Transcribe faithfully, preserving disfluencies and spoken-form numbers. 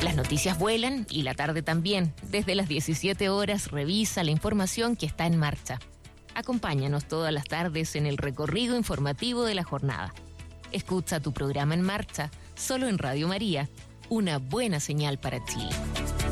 Las noticias vuelan y la tarde también. Desde las diecisiete horas revisa la información que está en marcha. Acompáñanos todas las tardes en el recorrido informativo de la jornada. Escucha tu programa En Marcha, solo en Radio María, una buena señal para Chile.